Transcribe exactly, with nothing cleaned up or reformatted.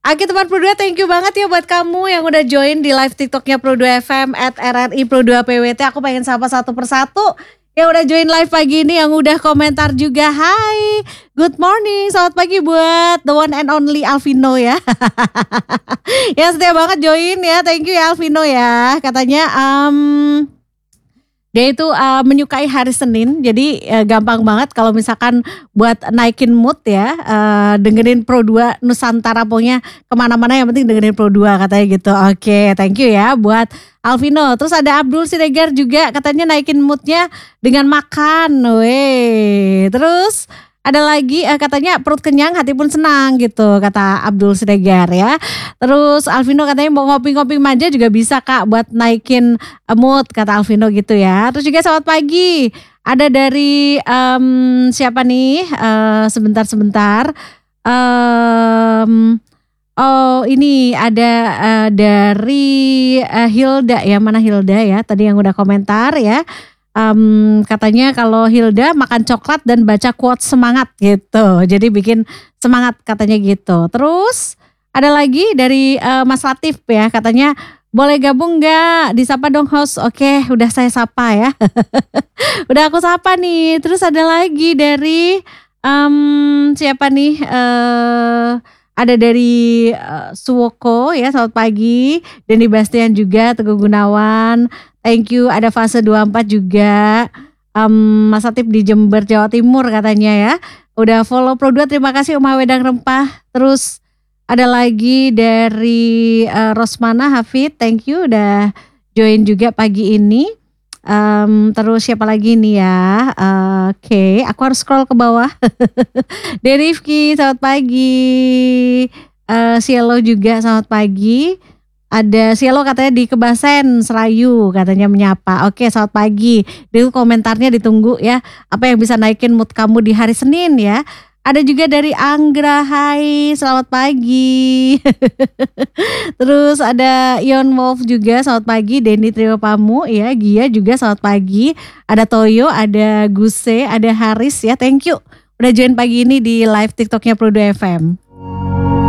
Oke teman Pro dua, thank you banget ya buat kamu yang udah join di live TikToknya Pro dua F M at R R I Pro dua P W T. Aku pengen sapa satu persatu yang udah join live pagi ini, yang udah komentar juga. Hai, good morning, selamat pagi buat the one and only Alvino ya. Ya setia banget join ya, thank you ya Alvino ya. Katanya um, dia itu uh, menyukai hari Senin, jadi uh, gampang banget kalau misalkan buat naikin mood ya, uh, dengerin Pro dua Nusantara, pokoknya kemana-mana yang penting dengerin Pro dua katanya gitu. Oke, thank you ya buat Alvino. Terus ada Abdul Siregar juga katanya naikin moodnya dengan makan, weh. Terus ada lagi uh, katanya perut kenyang hati pun senang gitu, kata Abdul Siregar ya. Terus Alvino katanya mau ngopi-ngopi manja juga bisa kak buat naikin uh, mood, kata Alvino gitu ya. Terus juga selamat pagi ada dari um, siapa nih, uh, sebentar-sebentar um, oh ini ada uh, dari uh, Hilda ya, mana Hilda ya tadi yang udah komentar ya. Um, katanya kalau Hilda makan coklat dan baca quote semangat gitu, jadi bikin semangat katanya gitu. Terus ada lagi dari uh, Mas Latif ya, katanya boleh gabung gak disapa dong host. Oke, udah saya sapa ya. Udah aku sapa nih. Terus ada lagi dari um, siapa nih, uh, ada dari uh, Suwoko ya, selamat pagi. Denny Bastian juga, Teguh Gunawan, thank you. Ada fase dua puluh empat juga, um, Mas Atip di Jember Jawa Timur katanya ya, udah follow Pro dua, terima kasih Uma Wedang Rempah. Terus ada lagi dari uh, Rosmana Hafid, thank you udah join juga pagi ini. Um, terus siapa lagi nih ya, uh, oke okay. Aku harus scroll ke bawah. Dari Rifki, selamat pagi. uh, Cielo juga selamat pagi. Ada Cielo katanya di Kebasen Serayu katanya menyapa. Oke, selamat pagi. Itu komentarnya ditunggu ya, apa yang bisa naikin mood kamu di hari Senin ya. Ada juga dari Anggra, hai selamat pagi. Terus ada Ion Wolf juga selamat pagi. Denny Trio Pamu ya, Gia juga selamat pagi. Ada Toyo, ada Guse, ada Haris ya, thank you udah join pagi ini di live TikToknya Pro dua F M.